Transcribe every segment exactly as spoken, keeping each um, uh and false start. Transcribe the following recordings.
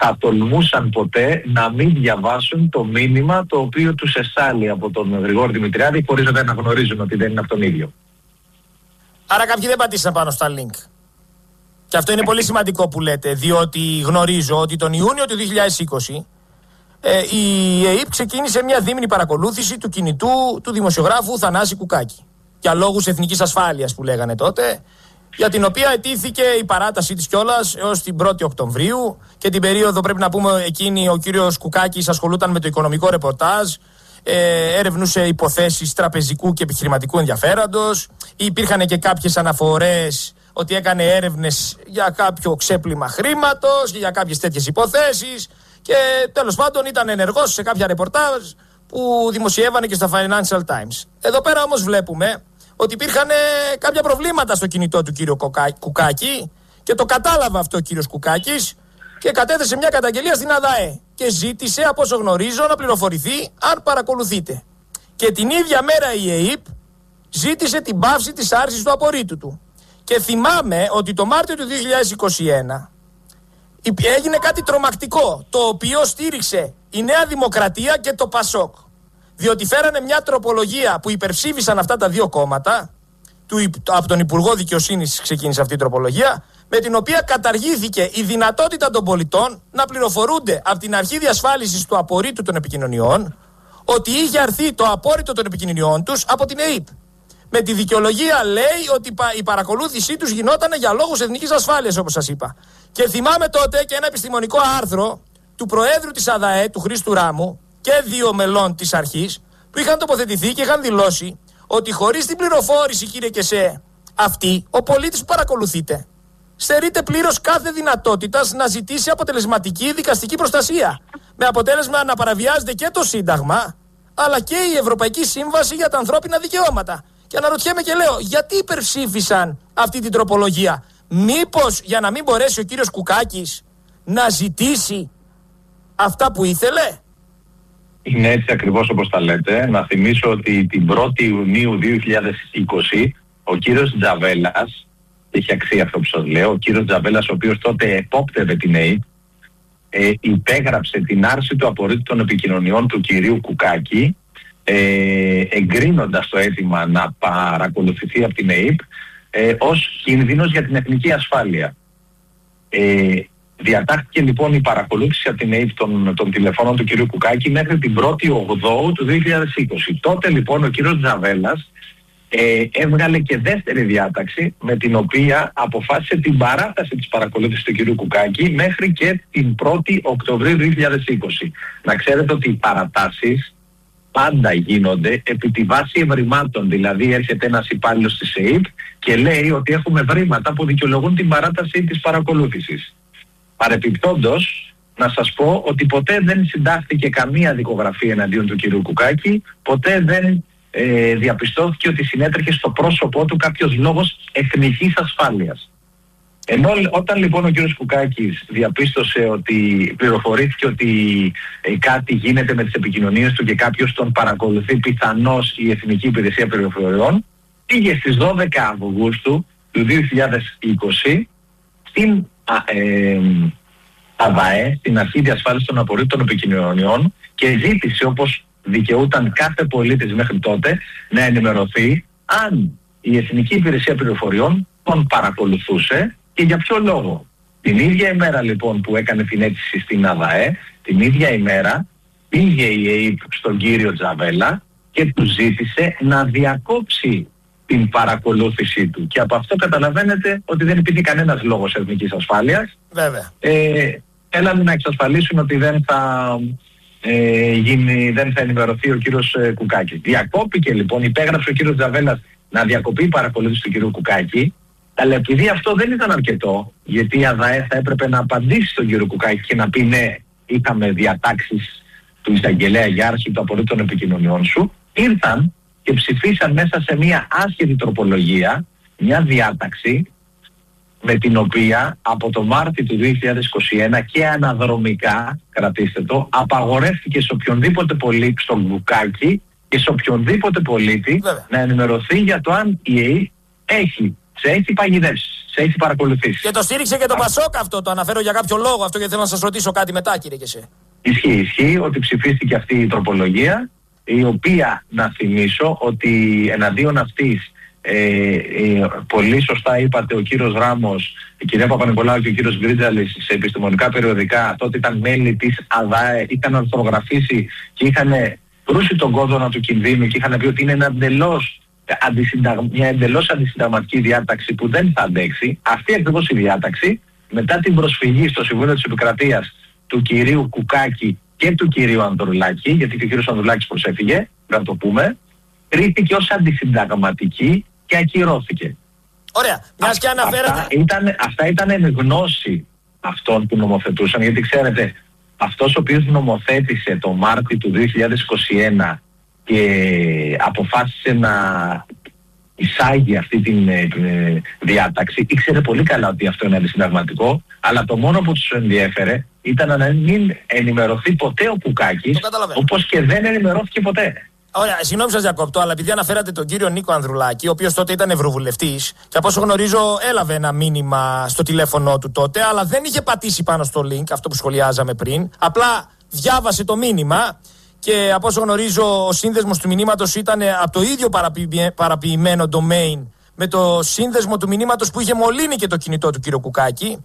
θα τολμούσαν ποτέ να μην διαβάσουν το μήνυμα το οποίο τους εστάλει από τον Γρηγόρη Δημητριάδη, χωρίς να αναγνωρίζουν ότι δεν είναι από τον ίδιο. Άρα κάποιοι δεν πατήσαν πάνω στα link. Και αυτό είναι πολύ σημαντικό που λέτε, διότι γνωρίζω ότι τον Ιούνιο του δύο χιλιάδες είκοσι ε, η ΕΕΠ ξεκίνησε μια δίμηνη παρακολούθηση του κινητού του δημοσιογράφου Θανάση Κουκάκη. Για λόγους εθνικής ασφάλειας που λέγανε τότε, για την οποία αιτήθηκε η παράτασή της κιόλας έως την πρώτη Οκτωβρίου και την περίοδο, πρέπει να πούμε, εκείνη ο κύριος Κουκάκης ασχολούταν με το οικονομικό ρεπορτάζ, ε, ερευνούσε υποθέσεις τραπεζικού και επιχειρηματικού ενδιαφέροντος, υπήρχαν και κάποιες αναφορές ότι έκανε έρευνες για κάποιο ξέπλυμα χρήματος και για κάποιες τέτοιες υποθέσεις και τέλος πάντων ήταν ενεργός σε κάποια ρεπορτάζ που δημοσιεύανε και στα Financial Times. Εδώ πέρα όμως βλέπουμε ότι υπήρχαν κάποια προβλήματα στο κινητό του κύριου Κουκάκη και το κατάλαβε αυτό ο κύριος Κουκάκης και κατέθεσε μια καταγγελία στην ΑΔΑΕ και ζήτησε, από όσο γνωρίζω, να πληροφορηθεί αν παρακολουθείτε. Και την ίδια μέρα η ΕΕΠ ζήτησε την πάυση της άρσης του απορρίτου του. Και θυμάμαι ότι το Μάρτιο του δύο χιλιάδες είκοσι ένα έγινε κάτι τρομακτικό, το οποίο στήριξε η Νέα Δημοκρατία και το Πασόκ. Διότι φέρανε μια τροπολογία που υπερψήφισαν αυτά τα δύο κόμματα, του, από τον Υπουργό Δικαιοσύνης ξεκίνησε αυτή η τροπολογία, με την οποία καταργήθηκε η δυνατότητα των πολιτών να πληροφορούνται από την αρχή διασφάλισης του απορρίτου των επικοινωνιών ότι είχε αρθεί το απόρριτο των επικοινωνιών τους από την ΕΕΠ. Με τη δικαιολογία λέει ότι η παρακολούθησή τους γινόταν για λόγους εθνικής ασφάλειας, όπως σας είπα. Και θυμάμαι τότε και ένα επιστημονικό άρθρο του Προέδρου της ΑΔΑΕ, του Χρήστου Ράμου, και δύο μελών της αρχής, που είχαν τοποθετηθεί και είχαν δηλώσει ότι χωρίς την πληροφόρηση, κύριε Κεσέ, αυτή, ο πολίτης που παρακολουθείτε, στερείται πλήρως κάθε δυνατότητας να ζητήσει αποτελεσματική δικαστική προστασία. Με αποτέλεσμα να παραβιάζεται και το Σύνταγμα, αλλά και η Ευρωπαϊκή Σύμβαση για τα ανθρώπινα δικαιώματα. Και αναρωτιέμαι και λέω, γιατί υπερψήφισαν αυτή την τροπολογία? Μήπως για να μην μπορέσει ο κύριος Κουκάκης να ζητήσει αυτά που ήθελε? Είναι έτσι ακριβώς όπως τα λέτε. Να θυμίσω ότι την πρώτη Ιουνίου δύο χιλιάδες είκοσι ο κύριος Τζαβέλας, έχει αξία αυτό που σας λέω, ο κύριος Τζαβέλας, ο οποίος τότε επόπτευε την ΕΕΠ, ε, υπέγραψε την άρση του απορρίτου των επικοινωνιών του κυρίου Κουκάκη, ε, εγκρίνοντας το αίτημα να παρακολουθηθεί από την ΕΕΠ ε, ως κίνδυνος για την εθνική ασφάλεια. Ε, Διατάχθηκε λοιπόν η παρακολούθηση από την ΕΕΠ των, των τηλεφώνων του κυρίου Κουκάκη μέχρι την πρώτη Οκτωβρίου του δύο χιλιάδες είκοσι. Τότε λοιπόν ο κύριος Τζαβέλας ε, έβγαλε και δεύτερη διάταξη με την οποία αποφάσισε την παράταση της παρακολούθησης του κυρίου Κουκάκη μέχρι και την πρώτη Οκτωβρίου δύο χιλιάδες είκοσι. Να ξέρετε ότι οι παρατάσεις πάντα γίνονται επί τη βάση ευρημάτων. Δηλαδή έρχεται ένας υπάλληλος της ΕΕΠ και λέει ότι έχουμε βρήματα που δικαιολογούν την παράταση της παρακολούθησης. Παρεπιπτόντως, να σας πω ότι ποτέ δεν συντάχθηκε καμία δικογραφία εναντίον του κυρίου Κουκάκη, ποτέ δεν ε, διαπιστώθηκε ότι συνέτρεχε στο πρόσωπό του κάποιος λόγος εθνικής ασφάλειας. Ενώ όταν λοιπόν ο κύριος Κουκάκης διαπίστωσε ότι πληροφορήθηκε ότι ε, κάτι γίνεται με τις επικοινωνίες του και κάποιος τον παρακολουθεί, πιθανώς η Εθνική Υπηρεσία Πληροφοριών, πήγε στις δώδεκα Αυγούστου του δύο χιλιάδες είκοσι στην ε, ΑΔΑΕ, στην Αρχή Διασφάλισης των Απορρίτων των Επικοινωνιών, και ζήτησε, όπως δικαιούταν κάθε πολίτης μέχρι τότε, να ενημερωθεί αν η Εθνική Υπηρεσία Πληροφοριών τον παρακολουθούσε και για ποιο λόγο. Την ίδια ημέρα λοιπόν που έκανε την αίτηση στην ΑΔΑΕ, την ίδια ημέρα πήγε η ΕΕΠ στον κύριο Τζαβέλα και του ζήτησε να διακόψει την παρακολούθησή του. Και από αυτό καταλαβαίνετε ότι δεν υπήρχε κανένας λόγος εθνικής ασφάλειας. Βέβαια. Ε, έλανε να εξασφαλίσουν ότι δεν θα, ε, γίνει, δεν θα ενημερωθεί ο κύριος ε, Κουκάκης. Διακόπηκε λοιπόν, υπέγραψε ο κύριος Τζαβέλας να διακοπεί η παρακολούθηση του κύριου Κουκάκη, αλλά επειδή αυτό δεν ήταν αρκετό, γιατί η ΑΔΑΕ θα έπρεπε να απαντήσει στον κύριο Κουκάκη και να πει ναι, είχαμε διατάξεις του εισαγγελέα για άρση του απορρίτου των επικοινωνιών σου, ήρθαν και ψηφίσαν μέσα σε μια άσχετη τροπολογία μια διάταξη με την οποία από το Μάρτιο του δύο χιλιάδες είκοσι ένα και αναδρομικά, κρατήστε το, απαγορεύτηκε σε οποιονδήποτε πολίτη, στον Κουκάκη και σε οποιονδήποτε πολίτη, Βέβαια. να ενημερωθεί για το αν η ΕΕΠ έχει, σε έχει παγιδεύσει, σε έχει παρακολουθήσει. Και το στήριξε και το Πασόκ αυτό, το αναφέρω για κάποιο λόγο αυτό, γιατί θέλω να σας ρωτήσω κάτι μετά, κύριε Κεσέ. Ισχύει, ισχύει ότι ψηφίστηκε αυτή η τροπολογία, η οποία, να θυμίσω, ότι εναντίον αυτής, ε, ε, πολύ σωστά είπατε, ο κύριος Ράμος, η κυρία Παπα-Νικολάου και ο κύριος Γκρίτζαλης σε επιστημονικά περιοδικά, τότε ήταν μέλη της ΑΔΑΕ, είχαν ορθογραφήσει και είχαν κρούσει τον κόδωνα του κινδύνου και είχαν πει ότι είναι ένα εντελώς, αντισυνταγμα, μια εντελώς αντισυνταγματική διάταξη που δεν θα αντέξει. Αυτή ακριβώς η διάταξη, μετά την προσφυγή στο Συμβούλιο της Επικρατείας του κυρίου Κουκάκη και του κυρίου Ανδρουλάκη, γιατί και ο κύριος Ανδρουλάκης προσέφυγε, να το πούμε, κρίθηκε ως αντισυνταγματική και ακυρώθηκε. Ωραία. Μιας και αναφέρατε... Αυτά ήταν, αυτά ήταν εν γνώση αυτών που νομοθετούσαν, γιατί ξέρετε, αυτός ο οποίος νομοθέτησε το Μάρτιο του δύο χιλιάδες είκοσι ένα και αποφάσισε να εισάγει αυτή τη ε, διάταξη, ήξερε πολύ καλά ότι αυτό είναι αντισυνταγματικό, αλλά το μόνο που τους ενδιέφερε ήταν να μην ενημερωθεί ποτέ ο Κουκάκης, όπως και δεν ενημερώθηκε ποτέ. Ωραία, συγγνώμη σας διακόπτω, αλλά επειδή αναφέρατε τον κύριο Νίκο Ανδρουλάκη, ο οποίος τότε ήταν ευρωβουλευτής, και από όσο γνωρίζω έλαβε ένα μήνυμα στο τηλέφωνο του τότε, αλλά δεν είχε πατήσει πάνω στο link, αυτό που σχολιάζαμε πριν, απλά διάβασε το μήνυμα. Και από όσο γνωρίζω, ο σύνδεσμος του μηνύματος ήταν από το ίδιο παραποιημένο domain με το σύνδεσμο του μηνύματος που είχε μολύνει και το κινητό του κ. Κουκάκη.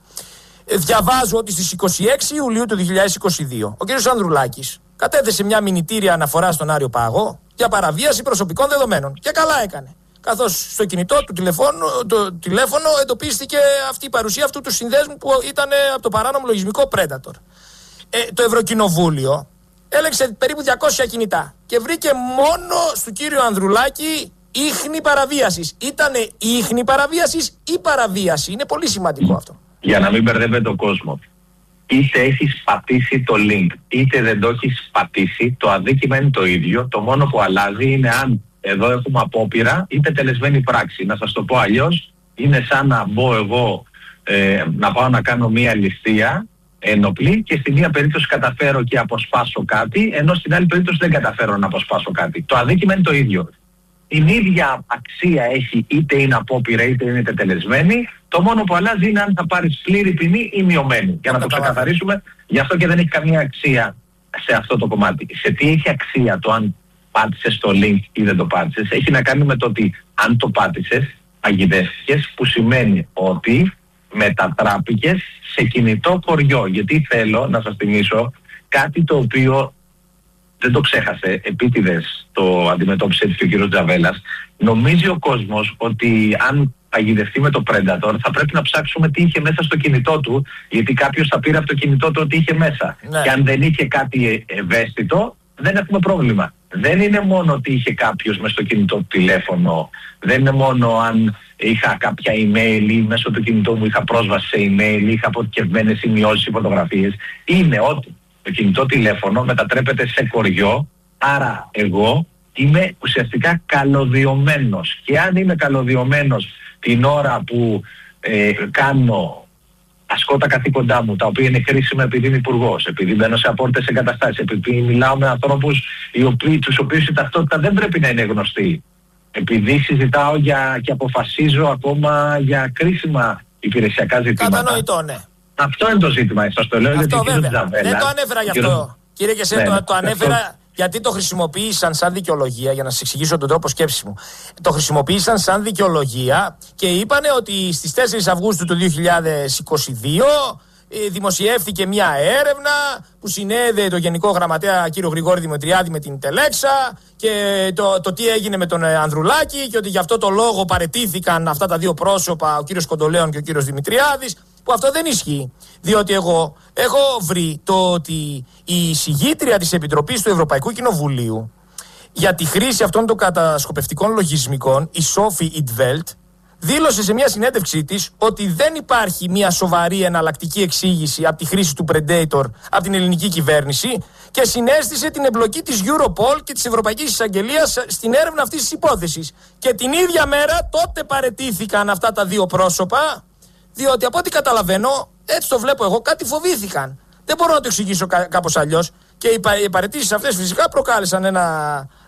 Διαβάζω ότι στις είκοσι έξι Ιουλίου του δύο χιλιάδες είκοσι δύο ο κ. Ανδρουλάκης κατέθεσε μια μηνυτήρια αναφορά στον Άριο Πάγο για παραβίαση προσωπικών δεδομένων. Και καλά έκανε. Καθώς στο κινητό του τηλεφώνου, το τηλέφωνο εντοπίστηκε αυτή η παρουσία αυτού του συνδέσμου που ήταν από το παράνομο λογισμικό Predator. Ε, το Ευρωκοινοβούλιο έλεξε περίπου διακόσια κινητά και βρήκε μόνο στο κύριο Ανδρουλάκη ίχνη παραβίασης. Ήτανε ίχνη παραβίασης ή παραβίαση. Είναι πολύ σημαντικό αυτό. Για να μην μπερδεύεται ο κόσμος. Είτε έχεις πατήσει το link, είτε δεν το έχεις πατήσει, το αδίκημα είναι το ίδιο. Το μόνο που αλλάζει είναι αν εδώ έχουμε απόπειρα είτε τελεσμένη πράξη. Να σας το πω αλλιώς, είναι σαν να μπω εγώ ε, να πάω να κάνω μία ληστεία ενοπλή και στη μία περίπτωση καταφέρω και αποσπάσω κάτι, ενώ στην άλλη περίπτωση δεν καταφέρω να αποσπάσω κάτι. Το αδίκημα είναι το ίδιο. Την ίδια αξία έχει, είτε είναι απόπειρα είτε είναι τελεσμένη. Το μόνο που αλλάζει είναι αν θα πάρεις πλήρη ποινή ή μειωμένη. Για να το ξεκαθαρίσουμε, γι' αυτό και δεν έχει καμία αξία σε αυτό το κομμάτι. Σε τι έχει αξία το αν πάτησες το link ή δεν το πάτησες? Έχει να κάνει με το ότι αν το πάτησες, παγιδεύτηκες, που σημαίνει ότι μετατράπηκες σε κινητό χωριό. Γιατί θέλω να σας θυμίσω κάτι το οποίο δεν το ξέχασε, επίτηδες το αντιμετώπισε και ο κύριος Τζαβέλας. Νομίζει ο κόσμος ότι αν παγιδευτεί με το Predator θα πρέπει να ψάξουμε τι είχε μέσα στο κινητό του, γιατί κάποιος θα πήρε από το κινητό του ότι είχε μέσα. Ναι. Και αν δεν είχε κάτι ευαίσθητο, δεν έχουμε πρόβλημα. Δεν είναι μόνο ότι είχε κάποιος μες στο κινητό του τηλέφωνο, δεν είναι μόνο αν είχα κάποια email ή μέσω του κινητού μου είχα πρόσβαση σε email, είχα αποθηκευμένες σημειώσεις ή φωτογραφίες. Είναι ότι το κινητό τηλέφωνο μετατρέπεται σε χωριό, άρα εγώ είμαι ουσιαστικά καλωδιωμένος. Και αν είμαι καλωδιωμένος την ώρα που ε, κάνω, ασκώ τα καθήκοντά μου, τα οποία είναι χρήσιμα επειδή είμαι υπουργός, επειδή μπαίνω σε απόρριτες εγκαταστάσεις, επειδή μιλάω με ανθρώπους οι οποίοι, τους οποίους η ταυτότητα δεν πρέπει να είναι γνωστή, επειδή συζητάω για, και αποφασίζω ακόμα για κρίσιμα υπηρεσιακά ζητήματα. Κατανοητό, ναι. Αυτό είναι το ζήτημα, σας το λέω. Αυτό βέβαια. Τζαβέλα, δεν το ανέφερα γι' αυτό. Κύριο, κύριε Κεσέ, ναι, το, το ανέφερα αυτό, γιατί το χρησιμοποίησαν σαν δικαιολογία, για να σας εξηγήσω τον τρόπο σκέψης μου. Το χρησιμοποίησαν σαν δικαιολογία και είπανε ότι στις τέσσερις Αυγούστου του δύο χιλιάδες είκοσι δύο δημοσιεύθηκε μια έρευνα που συνέδεε το Γενικό Γραμματέα κύριο Γρηγόρη Δημητριάδη με την Τελέξα και το, το τι έγινε με τον Ανδρουλάκη και ότι γι' αυτό το λόγο παραιτήθηκαν αυτά τα δύο πρόσωπα, ο κύριος Κοντολέων και ο κύριος Δημητριάδης, που αυτό δεν ισχύει. Διότι εγώ έχω βρει το ότι η εισηγήτρια της Επιτροπής του Ευρωπαϊκού Κοινοβουλίου για τη χρήση αυτών των κατασκοπευτικών λογισμικών, η Σόφι Ιντβέλτ, δήλωσε σε μια συνέντευξή της ότι δεν υπάρχει μια σοβαρή εναλλακτική εξήγηση από τη χρήση του Predator από την ελληνική κυβέρνηση και συνέστησε την εμπλοκή της Europol και της Ευρωπαϊκής Εισαγγελίας στην έρευνα αυτής της υπόθεσης. Και την ίδια μέρα τότε παραιτήθηκαν αυτά τα δύο πρόσωπα, διότι από ό,τι καταλαβαίνω, έτσι το βλέπω εγώ, κάτι φοβήθηκαν. Δεν μπορώ να το εξηγήσω κά- κάπως αλλιώς. Και οι, πα- οι παραιτήσεις αυτές φυσικά προκάλεσαν ένα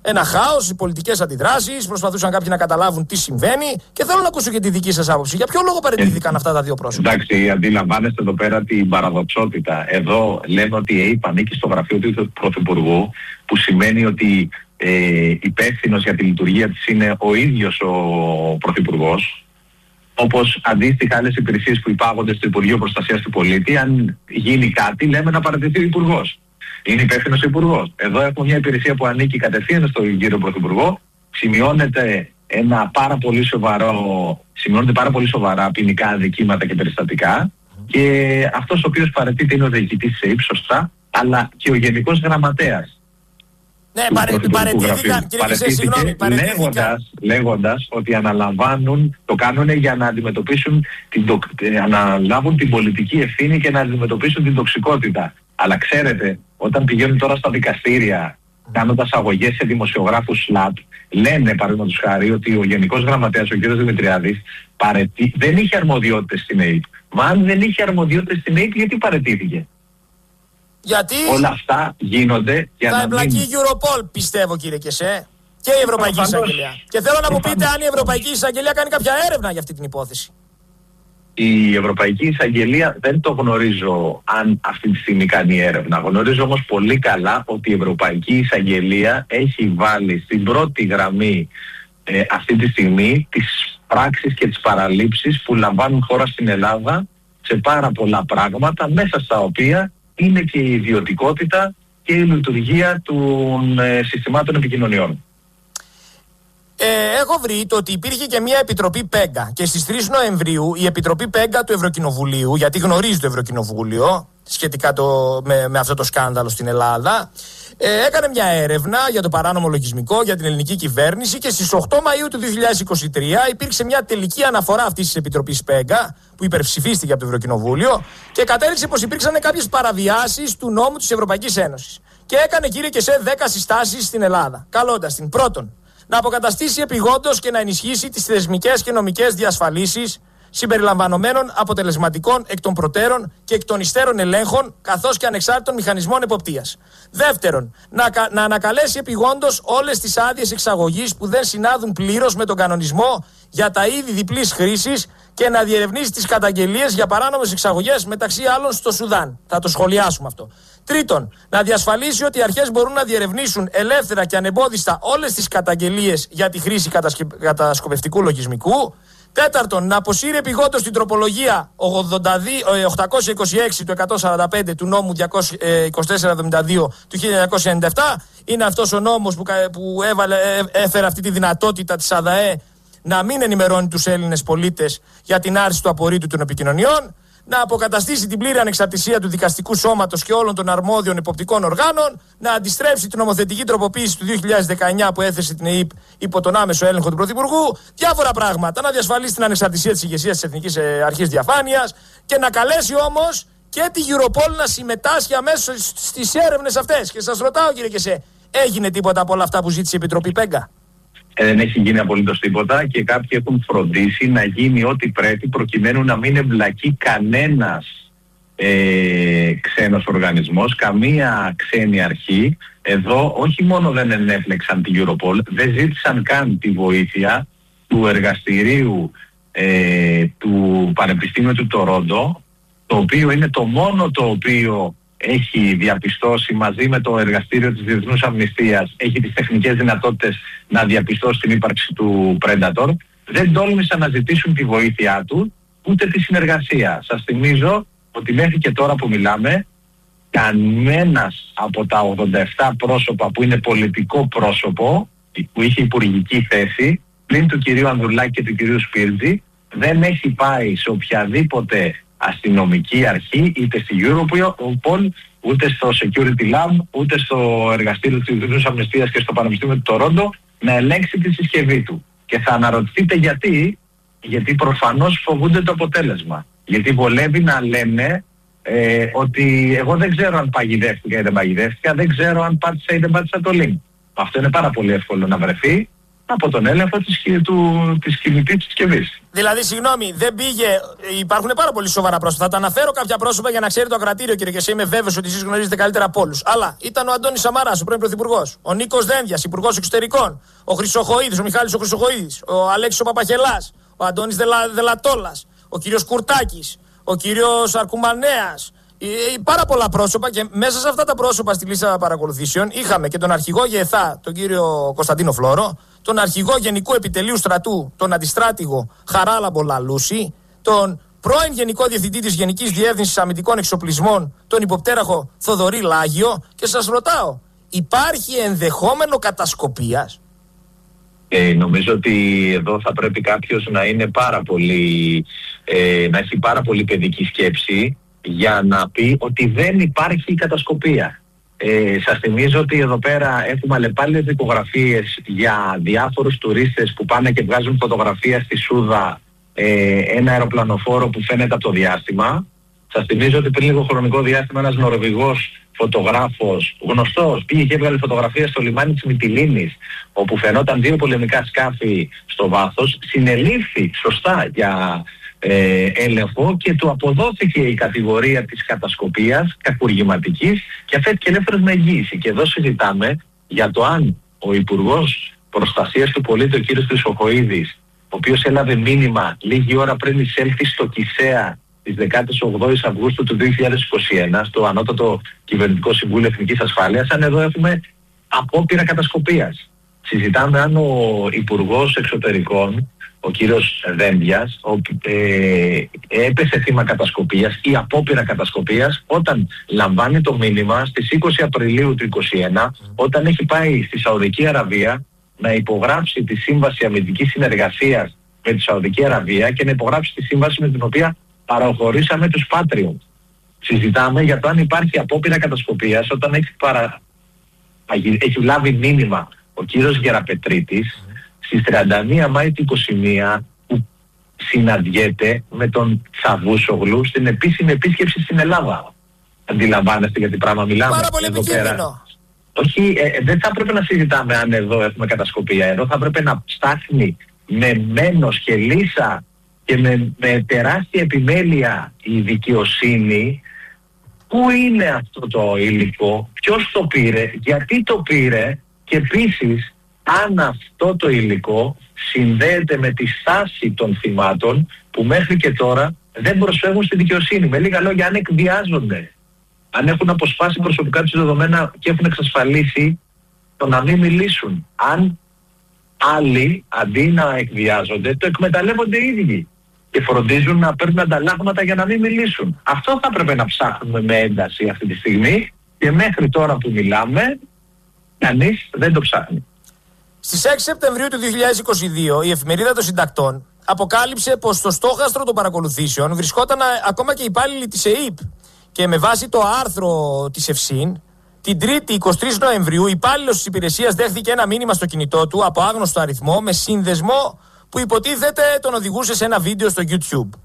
ένα χάος, πολιτικές αντιδράσεις, προσπαθούσαν κάποιοι να καταλάβουν τι συμβαίνει και θέλω να ακούσω και τη δική σας άποψη. Για ποιο λόγο παραιτήθηκαν ε, αυτά τα δύο πρόσωπα? Εντάξει, αντιλαμβάνεστε εδώ πέρα την παραδοξότητα. Εδώ λέμε ότι η ΕΥΠ ανήκει στο γραφείο του Πρωθυπουργού, που σημαίνει ότι ε, υπεύθυνος για τη λειτουργία της είναι ο ίδιος ο Πρωθυπουργός. Όπως αντίστοιχα άλλες υπηρεσίες που υπάγονται στο Υπουργείο Προστασίας του Πολίτη, αν γίνει κάτι, λέμε να παραιτηθεί ο Υπουργός. Είναι υπεύθυνος ο Υπουργός. Εδώ έχουμε μια υπηρεσία που ανήκει κατευθείαν στον κύριο Πρωθυπουργό. Σημειώνεται ένα πάρα πολύ σοβαρό, σημειώνονται πάρα πολύ σοβαρά ποινικά αδικήματα και περιστατικά. Και αυτός ο οποίος παραιτείται είναι ο διοικητής της ΕΥΠ, σωστά, αλλά και ο Γενικός Γραμματέας. Ναι, παραιτήθηκαν, κύριε Κεσέ, συγγνώμη, λέγοντας, λέγοντας ότι αναλαμβάνουν, το κάνουν για να αντιμετωπίσουν την, το, αναλάβουν την πολιτική ευθύνη και να αντιμετωπίσουν την τοξικότητα. Αλλά ξέρετε, όταν πηγαίνουν τώρα στα δικαστήρια, κάνοντας αγωγές σε δημοσιογράφους ΣΛΑΠ, λένε παραδείγματος χάρη ότι ο Γενικός Γραμματέας, ο κ. Δημητριάδης, παρετή, δεν είχε αρμοδιότητες στην ΕΥΠ. Μα αν δεν είχε αρμοδιότητες στην ΕΥΠ, γιατί παρετήθηκε? Γιατί όλα αυτά γίνονται για θα να εμπλακεί μην... η Europol, πιστεύω, κύριε Κεσέ, και η Ευρωπαϊκή Εισαγγελία. Και θέλω να μου πείτε αν η Ευρωπαϊκή Εισαγγελία κάνει κάποια έρευνα για αυτή την υπόθεση. Η Ευρωπαϊκή Εισαγγελία δεν το γνωρίζω αν αυτή τη στιγμή κάνει έρευνα. Γνωρίζω όμως πολύ καλά ότι η Ευρωπαϊκή Εισαγγελία έχει βάλει στην πρώτη γραμμή ε, αυτή τη στιγμή τις πράξεις και τις παραλήψεις που λαμβάνουν χώρα στην Ελλάδα σε πάρα πολλά πράγματα, μέσα στα οποία είναι και η ιδιωτικότητα και η λειτουργία των ε, συστημάτων επικοινωνιών. Ε, έχω βρει το ότι υπήρχε και μια επιτροπή ΠΕΓΚΑ και στις τρεις Νοεμβρίου η επιτροπή ΠΕΓΚΑ του Ευρωκοινοβουλίου, γιατί γνωρίζει το Ευρωκοινοβούλιο σχετικά το, με, με αυτό το σκάνδαλο στην Ελλάδα, ε, έκανε μια έρευνα για το παράνομο λογισμικό, για την ελληνική κυβέρνηση και στις οκτώ Μαΐου του δύο χιλιάδες είκοσι τρία υπήρξε μια τελική αναφορά αυτής της επιτροπής ΠΕΓΚΑ που υπερψηφίστηκε από το Ευρωκοινοβούλιο και κατέληξε πως υπήρξαν κάποιες παραβιάσεις του νόμου της Ευρωπαϊκής Ένωσης. Και έκανε, κύριε Κεσέ, δέκα συστάσεις στην Ελλάδα. Καλώντας την πρώτον, να αποκαταστήσει επειγόντως και να ενισχύσει τις θεσμικές και νομικές διασφαλίσεις συμπεριλαμβανομένων αποτελεσματικών εκ των προτέρων και εκ των υστέρων ελέγχων καθώς και ανεξάρτητων μηχανισμών εποπτείας. Δεύτερον, να, να ανακαλέσει επειγόντως όλες τις άδειες εξαγωγής που δεν συνάδουν πλήρως με τον κανονισμό για τα είδη διπλής χρήσης και να διερευνήσει τις καταγγελίες για παράνομες εξαγωγές, μεταξύ άλλων στο Σουδάν. Θα το σχολιάσουμε αυτό. Τρίτον, να διασφαλίσει ότι οι αρχές μπορούν να διερευνήσουν ελεύθερα και ανεμπόδιστα όλες τις καταγγελίες για τη χρήση κατασκοπευτικού λογισμικού. Τέταρτον, να αποσύρει επειγόντως την τροπολογία οκτακόσια είκοσι έξι του εκατόν σαράντα πέντε του νόμου είκοσι τέσσερα εβδομήντα δύο του χίλια εννιακόσια ενενήντα επτά. Είναι αυτός ο νόμος που, που έβαλε, έφερε αυτή τη δυνατότητα της ΑΔΑΕ να μην ενημερώνει τους Έλληνες πολίτες για την άρση του απορρίτου των επικοινωνιών. Να αποκαταστήσει την πλήρη ανεξαρτησία του δικαστικού σώματος και όλων των αρμόδιων εποπτικών οργάνων, να αντιστρέψει την νομοθετική τροποποίηση του δύο χιλιάδες δεκαεννιά που έθεσε την ΕΥΠ υπό τον άμεσο έλεγχο του Πρωθυπουργού, διάφορα πράγματα, να διασφαλίσει την ανεξαρτησία της ηγεσίας της Εθνικής Αρχής Διαφάνειας και να καλέσει όμως και τη Europol να συμμετάσχει αμέσως στις έρευνες αυτές. Και σας ρωτάω, κύριε Κεσέ, έγινε τίποτα από όλα αυτά που ζήτησε η Επιτροπή ΠΕΓΚΑ? Ε, δεν έχει γίνει απολύτως τίποτα και κάποιοι έχουν φροντίσει να γίνει ό,τι πρέπει προκειμένου να μην εμπλακεί κανένας ε, ξένος οργανισμός, καμία ξένη αρχή. Εδώ όχι μόνο δεν ενέπλεξαν την Europol, δεν ζήτησαν καν τη βοήθεια του εργαστηρίου ε, του Πανεπιστήμιου του Τορόντο, το οποίο είναι το μόνο το οποίο έχει διαπιστώσει μαζί με το εργαστήριο της Διεθνούς Αμνηστίας, έχει τις τεχνικές δυνατότητες να διαπιστώσει την ύπαρξη του Predator. Δεν τόλμησαν να ζητήσουν τη βοήθειά του, ούτε τη συνεργασία. Σας θυμίζω ότι μέχρι και τώρα που μιλάμε, κανένας από τα ογδόντα επτά πρόσωπα που είναι πολιτικό πρόσωπο, που είχε υπουργική θέση, πλην του κυρίου Ανδρουλάκη και του κυρίου Σπίρτζη, δεν έχει πάει σε οποιαδήποτε αστυνομική αρχή, είτε στη Europol, ούτε στο Security Lab, ούτε στο εργαστήριο της Διεθνούς Αμνηστίας και στο Πανεπιστήμιο του Τορόντο να ελέγξει τη συσκευή του. Και θα αναρωτηθείτε γιατί, γιατί προφανώς φοβούνται το αποτέλεσμα. Γιατί βολεύει να λένε ε, ότι εγώ δεν ξέρω αν παγιδεύτηκα ή δεν παγιδεύτηκα, δεν ξέρω αν πάτησα ή δεν πάτησα το link. Αυτό είναι πάρα πολύ εύκολο να βρεθεί από τον έλεγχο της, του, της κινητής συσκευής. Δηλαδή, συγγνώμη, δεν πήγε. Υπάρχουν πάρα πολύ σοβαρά πρόσωπα. Θα τα αναφέρω κάποια πρόσωπα για να ξέρει το ακροατήριο, κύριε Κεσέ. Είμαι βέβαιος ότι εσείς γνωρίζετε καλύτερα από όλους. Αλλά ήταν ο Αντώνης Σαμαράς, ο πρώην Πρωθυπουργός. Ο Νίκος Δένδιας, Υπουργός Εξωτερικών. Ο Χρυσοχοΐδης, ο Μιχάλης ο Χρυσοχοΐδης. Ο Αλέξης ο Παπαχελάς. Ο Αντώνης Δελα, Δελατόλας. Ο κύριος Κουρτάκης. Ο κύριος Αρκουμανέας. Πάρα πολλά πρόσωπα και μέσα σε αυτά τα πρόσωπα στη λίστα παρακολουθήσεων είχαμε και τον αρχηγό ΓΕΘΑ, τον κύριο Κωνσταντίνο Φλόρο, τον αρχηγό Γενικού Επιτελείου Στρατού, τον αντιστράτηγο Χαράλαμπο Λαλούση, τον πρώην Γενικό Διευθυντή της Γενικής Διεύθυνσης Αμυντικών Εξοπλισμών, τον υποπτέραχο Θοδωρή Λάγιο, και σας ρωτάω, υπάρχει ενδεχόμενο κατασκοπίας? Ε, νομίζω ότι εδώ θα πρέπει κάποιος να είναι πάρα πολύ, ε, να έχει πάρα πολύ παιδική σκέψη για να πει ότι δεν υπάρχει κατασκοπία. Ε, σας θυμίζω ότι εδώ πέρα έχουμε αλλεπάλληλες δικογραφίες για διάφορους τουρίστες που πάνε και βγάζουν φωτογραφία στη Σούδα, ε, ένα αεροπλανοφόρο που φαίνεται από το διάστημα. Σας θυμίζω ότι πριν λίγο χρονικό διάστημα ένας Νορβηγός φωτογράφος, γνωστός, πήγε και έβγαλε φωτογραφία στο λιμάνι της Μυτιλήνης, όπου φαινόταν δύο πολεμικά σκάφη στο βάθος, συνελήφθη σωστά για ε, έλεγχο και του αποδόθηκε η κατηγορία της κατασκοπίας, κακουργηματικής, και αφέθηκε ελεύθερος με εγγύηση. Και εδώ συζητάμε για το αν ο Υπουργός Προστασίας του Πολίτη, ο κ. Χρυσοχοΐδης, ο οποίος έλαβε μήνυμα λίγη ώρα πριν εισέλθει στο Κισέα της δεκαοκτώ Αυγούστου του δύο χιλιάδες είκοσι ένα, στο Ανώτατο Κυβερνητικό Συμβούλιο Εθνικής Ασφάλειας, αν εδώ έχουμε απόπειρα κατασκοπίας. Συζητάμε αν ο Υπουργός Εξωτερικών, ο κύριος Δένδιας, ο, ε, έπεσε θύμα κατασκοπίας ή απόπειρα κατασκοπίας όταν λαμβάνει το μήνυμα στις είκοσι Απριλίου του είκοσι ένα, όταν έχει πάει στη Σαουδική Αραβία να υπογράψει τη Σύμβαση Αμυντικής Συνεργασίας με τη Σαουδική Αραβία και να υπογράψει τη σύμβαση με την οποία παραχωρήσαμε τους Patriot. Συζητάμε για το αν υπάρχει απόπειρα κατασκοπίας όταν έχει, παρα... έχει λάβει μήνυμα ο κύριος Γεραπετρίτης στις τριάντα μία Μαΐου του είκοσι ένα, που συναντιέται με τον Τσαβούσογλου στην επίσημη επίσκεψη στην Ελλάδα. Αντιλαμβάνεστε για τι πράγμα μιλάμε? Πάρα πολύ επικίνδυνο. Όχι, ε, δεν θα πρέπει να συζητάμε αν εδώ έχουμε κατασκοπία. Εδώ θα πρέπει να ψάχνει με μένος και λύσα και με, με τεράστια επιμέλεια η δικαιοσύνη πού είναι αυτό το υλικό, ποιος το πήρε, γιατί το πήρε, και επίσης αν αυτό το υλικό συνδέεται με τη στάση των θυμάτων που μέχρι και τώρα δεν προσφεύγουν στη δικαιοσύνη. Με λίγα λόγια, αν εκβιάζονται, αν έχουν αποσπάσει προσωπικά τους δεδομένα και έχουν εξασφαλίσει το να μην μιλήσουν. Αν άλλοι αντί να εκβιάζονται, το εκμεταλλεύονται οι ίδιοι και φροντίζουν να παίρνουν ανταλλάγματα για να μην μιλήσουν. Αυτό θα πρέπει να ψάχνουμε με ένταση αυτή τη στιγμή, και μέχρι τώρα που μιλάμε κανείς δεν το ψάχνει. Στις έξι Σεπτεμβρίου του δύο χιλιάδες είκοσι δύο η Εφημερίδα των Συντακτών αποκάλυψε πως στο στόχαστρο των παρακολουθήσεων βρισκόταν ακόμα και υπάλληλοι της ΕΕΠ, και με βάση το άρθρο της ΕΦΣΥΝ την Τρίτη εικοστή τρίτη Νοεμβρίου η υπάλληλος της υπηρεσίας δέχθηκε ένα μήνυμα στο κινητό του από άγνωστο αριθμό με σύνδεσμο που υποτίθεται τον οδηγούσε σε ένα βίντεο στο YouTube.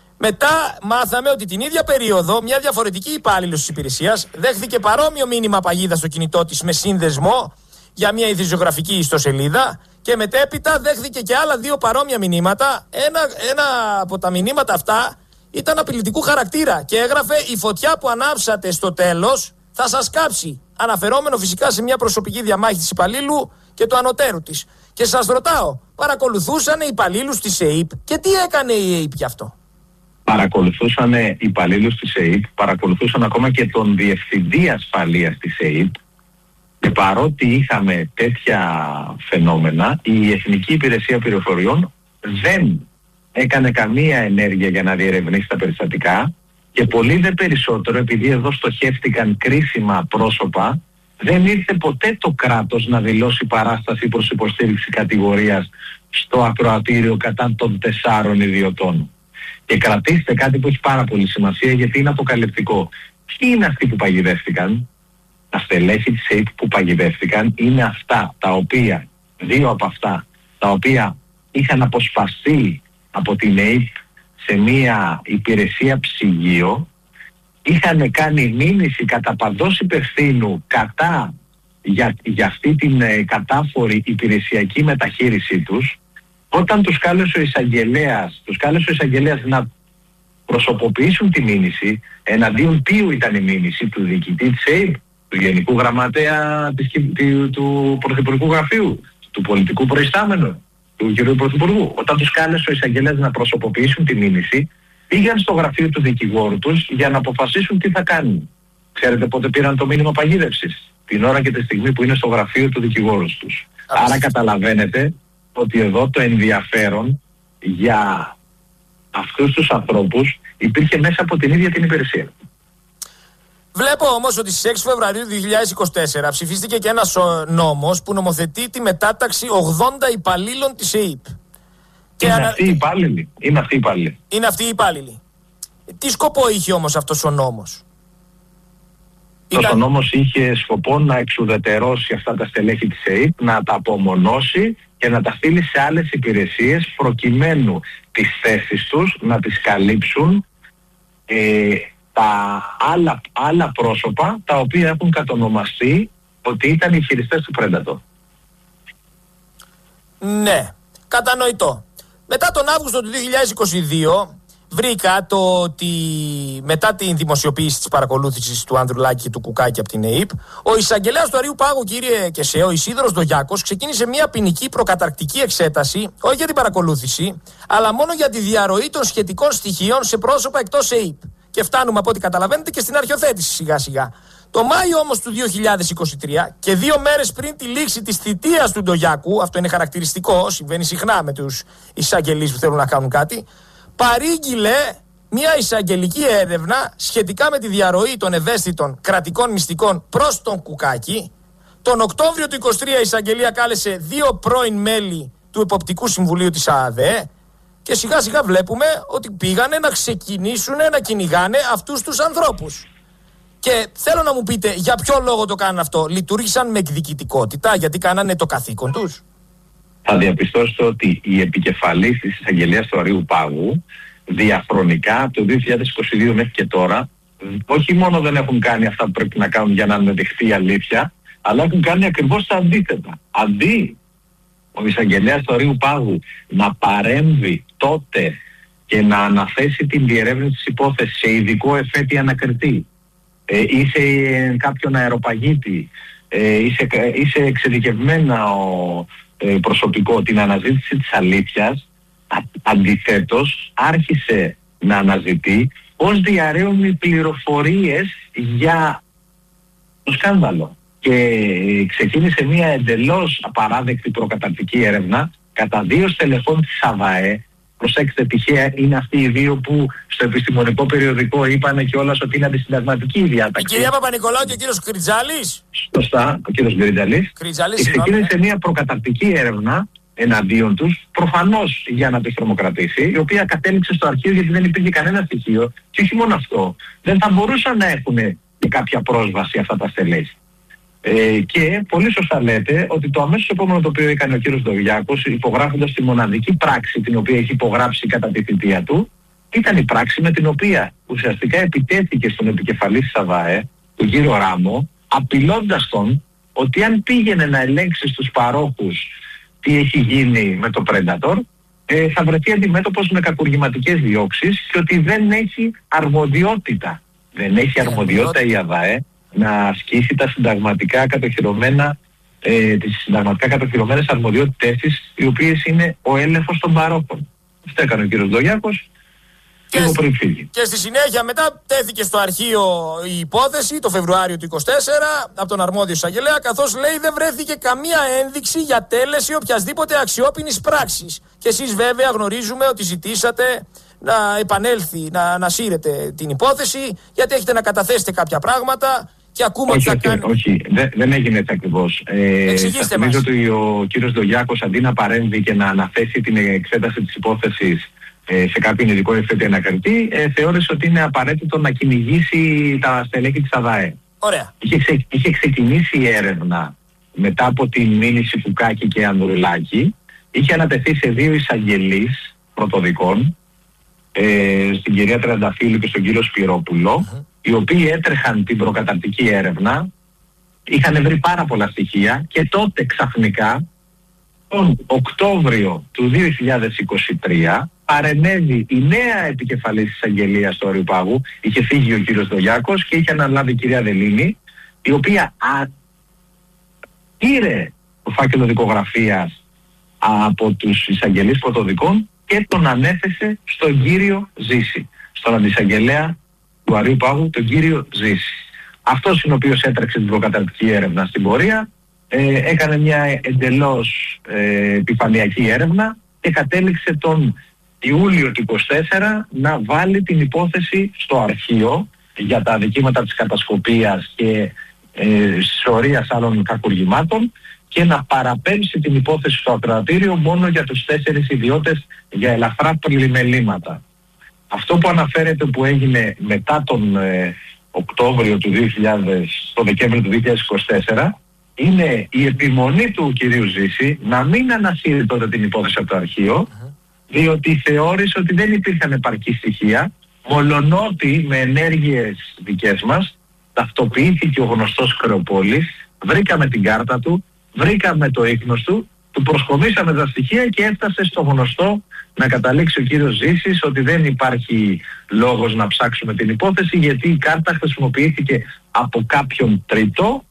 Μετά μάθαμε ότι την ίδια περίοδο μια διαφορετική υπάλληλος της υπηρεσίας δέχθηκε παρόμοιο μήνυμα παγίδα στο κινητό της με σύνδεσμο για μια ειδησιογραφική ιστοσελίδα, και μετέπειτα δέχθηκε και άλλα δύο παρόμοια μηνύματα. Ένα, ένα από τα μηνύματα αυτά ήταν απειλητικού χαρακτήρα και έγραφε «Η φωτιά που ανάψατε στο τέλος θα σας κάψει», αναφερόμενο φυσικά σε μια προσωπική διαμάχη της υπαλλήλου και του ανωτέρου της. Και σας ρωτάω, παρακολουθούσαν οι υπαλλήλους της ΕΕΠ, και τι έκανε η ΕΕΠ γι' αυτό? Παρακολουθούσαν οι υπαλλήλους της ΕΕΠ, παρακολουθούσαν ακόμα και τον Διευθυντή Ασφαλείας της ΕΕΠ, και παρότι είχαμε τέτοια φαινόμενα, η Εθνική Υπηρεσία Πληροφοριών δεν έκανε καμία ενέργεια για να διερευνήσει τα περιστατικά, και πολύ δε περισσότερο, επειδή εδώ στοχεύτηκαν κρίσιμα πρόσωπα, δεν ήρθε ποτέ το κράτος να δηλώσει παράσταση προς υποστήριξη κατηγορίας στο ακροατήριο κατά των τεσσάρων ιδιωτών. Και κρατήστε κάτι που έχει πάρα πολύ σημασία, γιατί είναι αποκαλυπτικό. Ποιοι είναι αυτοί που παγιδεύτηκαν? Τα στελέχη της ΕΕΠ που παγιδεύτηκαν είναι αυτά τα οποία, δύο από αυτά, τα οποία είχαν αποσπαστεί από την ΕΕΠ σε μια υπηρεσία ψυγείο, είχαν κάνει μήνυση κατά παντός υπευθύνου κατά για, για αυτή την ε, κατάφορη υπηρεσιακή μεταχείρισή τους, όταν τους κάλεσε ο εισαγγελέας, τους κάλεσε ο εισαγγελέας να προσωποποιήσουν τη μήνυση, εναντίον ποιου ήταν η μήνυση, του διοικητή της ΕΕΠ, του Γενικού Γραμματέα της, του, του Πρωθυπουργικού Γραφείου, του πολιτικού προϊστάμενου, του κ. Πρωθυπουργού. Όταν τους κάλεσε ο εισαγγελέας να προσωποποιήσουν τη μήνυση, πήγαν στο γραφείο του δικηγόρου τους για να αποφασίσουν τι θα κάνουν. Ξέρετε πότε πήραν το μήνυμα παγίδευσης? Την ώρα και τη στιγμή που είναι στο γραφείο του δικηγόρου τους. Άρα, Άρα καταλαβαίνετε ότι εδώ το ενδιαφέρον για αυτούς τους ανθρώπους υπήρχε μέσα από την ίδια την υπηρεσία. Βλέπω όμως ότι στις έξι Φεβρουαρίου δύο χιλιάδες είκοσι τέσσερα ψηφίστηκε και ένας νόμος που νομοθετεί τη μετάταξη ογδόντα υπαλλήλων της ΕΕΠ. Είναι ανα... αυτοί οι υπάλληλοι. Είναι αυτοί οι υπάλληλοι. Είναι αυτοί οι υπάλληλοι. Τι σκοπό είχε όμως αυτός ο νόμος? Αυτός Ήταν... ο νόμος είχε σκοπό να εξουδετερώσει αυτά τα στελέχη της ΕΕΠ, να τα απομονώσει και να τα στείλει σε άλλες υπηρεσίες, προκειμένου τις θέσεις τους να τις καλύψουν ε, τα άλλα, άλλα πρόσωπα τα οποία έχουν κατονομαστεί ότι ήταν οι χειριστές του Predator. Ναι, κατανοητό. Μετά τον Αύγουστο του δύο χιλιάδες είκοσι δύο βρήκα το ότι μετά την δημοσιοποίηση της παρακολούθησης του Ανδρουλάκη και του Κουκάκη από την ΕΕΠ, ο εισαγγελέας του Αριού Πάγου, κύριε Κεσέ, ο Ισίδωρος Ντογιάκος, ξεκίνησε μια ποινική προκαταρκτική εξέταση, όχι για την παρακολούθηση, αλλά μόνο για τη διαρροή των σχετικών στοιχείων σε πρόσωπα εκτός ΕΕΠ. Και φτάνουμε, από ό,τι καταλαβαίνετε, και στην αρχιοθέτηση σιγά σιγά. Το Μάιο όμως του δύο χιλιάδες είκοσι τρία και δύο μέρες πριν τη λήξη της θητείας του Ντογιάκου, αυτό είναι χαρακτηριστικό, συμβαίνει συχνά με τους εισαγγελείς που θέλουν να κάνουν κάτι, παρήγγειλε μια εισαγγελική έρευνα σχετικά με τη διαρροή των ευαίσθητων κρατικών μυστικών προς τον Κουκάκη. Τον Οκτώβριο του είκοσι τρία η εισαγγελία κάλεσε δύο πρώην μέλη του Εποπτικού Συμβουλίου της ΑΑΔΕ και σιγά σιγά βλέπουμε ότι πήγανε να ξεκινήσουν να κυνηγάνε αυτούς τους ανθρώπους. Και θέλω να μου πείτε για ποιο λόγο το κάνουν αυτό? Λειτουργήσαν με εκδικητικότητα, γιατί κάνανε το καθήκον τους? Θα διαπιστώσετε ότι οι επικεφαλής της εισαγγελίας του Αρείου Πάγου διαχρονικά από το δύο χιλιάδες είκοσι δύο μέχρι και τώρα όχι μόνο δεν έχουν κάνει αυτά που πρέπει να κάνουν για να αναδειχθεί η αλήθεια, αλλά έχουν κάνει ακριβώς τα αντίθετα. Αντί ο εισαγγελέας του Αρείου Πάγου να παρέμβει τότε και να αναθέσει την διερεύνηση της υπόθεσης σε ειδικό εφέτη ανακριτή ε, ή σε κάποιον αεροπαγίτη ε, ή, σε, ή σε εξειδικευμένα ο, ε, προσωπικό την αναζήτηση της αλήθειας, α, αντιθέτως άρχισε να αναζητεί πώς διαρρέουν οι πληροφορίες για το σκάνδαλο. Και ξεκίνησε μια εντελώς απαράδεκτη προκαταρκτική έρευνα κατά δύο στελεχών της ΑΒΑΕ. Προσέξτε, τυχαία είναι αυτοί οι δύο που στο επιστημονικό περιοδικό είπανε κιόλας ότι είναι αντισυνταγματική η διάταξη. Η κυρία Παπα-Νικολάου και ο κύριος Κριτζάλης. Σωστά, ο κύριος Κριτζάλης. Και ξεκίνησε μια προκαταρκτική έρευνα εναντίον τους, προφανώς για να τους τρομοκρατήσει, η οποία κατέληξε στο αρχείο γιατί δεν υπήρχε κανένα στοιχείο. Και όχι μόνο αυτό, δεν θα μπορούσαν να έχουν και κάποια πρόσβαση αυτά τα στελέχη. Ε, και πολύ σωστά λέτε ότι το αμέσως επόμενο το οποίο έκανε ο κύριος Ντογιάκος, υπογράφοντας τη μοναδική πράξη την οποία έχει υπογράψει κατά τη θητεία του, ήταν η πράξη με την οποία ουσιαστικά επιτέθηκε στον επικεφαλής της ΑΒΑΕ, τον κύριο Ράμο, απειλώντας τον ότι αν πήγαινε να ελέγξει στους παρόχους τι έχει γίνει με το Predator, ε, θα βρεθεί αντιμέτωπος με κακουργηματικές διώξεις και ότι δεν έχει αρμοδιότητα. Δεν έχει αρμοδιότητα η ΑΒΑΕ να ασκήσει τα συνταγματικά κατοχυρωμένα, ε, τις συνταγματικά κατοχυρωμένες αρμοδιότητές της, οι οποίες είναι ο έλεγχος των παρόχων. Αυτό έκανε ο κύριος Ντογιάκος και, και, πριν φύγει. Και στη συνέχεια μετά τέθηκε στο αρχείο η υπόθεση το Φεβρουάριο του είκοσι τέσσερα από τον αρμόδιο εισαγγελέα, καθώς λέει δεν βρέθηκε καμία ένδειξη για τέλεση οποιασδήποτε αξιόπινης πράξης. Και εσείς βέβαια γνωρίζουμε ότι ζητήσατε να επανέλθει, να ανασύρετε την υπόθεση, γιατί έχετε να καταθέσετε κάποια πράγματα και ακούμε όχι, ότι θα όχι, κάνει... όχι, δεν, δεν έγινε έτσι ακριβώς. Ε, Εξηγήστε μας. Νομίζω ότι ο κύριος Ντογιάκος αντί να παρέμβει και να αναθέσει την εξέταση της υπόθεσης ε, σε κάποιον ειδικό εφέτη ανακριτή, ε, θεώρησε ότι είναι απαραίτητο να κυνηγήσει τα στελέχη της ΑΒΑΕ. Ωραία. Είχε, ξε, είχε ξεκινήσει η έρευνα μετά από την μήνυση Κουκάκη και Ανδρουλάκη, είχε ανατεθεί σε δύο εισαγγελείς πρωτοδικών, Ε, στην κυρία Τρανταφύλλου και στον κύριο Σπυρόπουλο, uh-huh. οι οποίοι έτρεχαν την προκαταρκτική έρευνα είχαν βρει πάρα πολλά στοιχεία και τότε ξαφνικά τον Οκτώβριο του δύο χιλιάδες είκοσι τρία παρενέβη η νέα επικεφαλής της εισαγγελίας του Αριού Πάγου. Είχε φύγει ο κύριος Δογιάκος και είχε αναλάβει η κυρία Δελίνη, η οποία α, πήρε το φάκελο δικογραφίας από τους εισαγγελείς πρωτοδικών και τον ανέθεσε στον κύριο Ζήση, στον αντισαγγελέα του Αριού Πάγου, τον κύριο Ζήση. Αυτός είναι ο οποίος έτρεξε την προκαταρκτική έρευνα στην πορεία, ε, έκανε μια εντελώς ε, επιφανειακή έρευνα και κατέληξε τον Ιούλιο του είκοσι τέσσερα να βάλει την υπόθεση στο αρχείο για τα αδικήματα της κατασκοπίας και ε, σωρίας άλλων κακουργημάτων και να παραπέμψει την υπόθεση στο ακροατήριο μόνο για τους τέσσερις ιδιώτες για ελαφρά πλημελήματα. Αυτό που αναφέρεται που έγινε μετά τον ε, Οκτώβριο του δύο χιλιάδες, το Δεκέμβριο του δύο χιλιάδες είκοσι τέσσερα είναι η επιμονή του κυρίου Ζήση να μην ανασύρει τότε την υπόθεση από το αρχείο, διότι θεώρησε ότι δεν υπήρχαν επαρκή στοιχεία, μολονότι με ενέργειες δικές μας ταυτοποιήθηκε ο γνωστός Κρεοπόλης, βρήκαμε την κάρτα του, βρήκαμε το ίχνος του, του προσκομίσαμε τα στοιχεία και έφτασε στο γνωστό να καταλήξει ο κύριος Ζήσης ότι δεν υπάρχει λόγος να ψάξουμε την υπόθεση, γιατί η κάρτα χρησιμοποιήθηκε από κάποιον τρίτο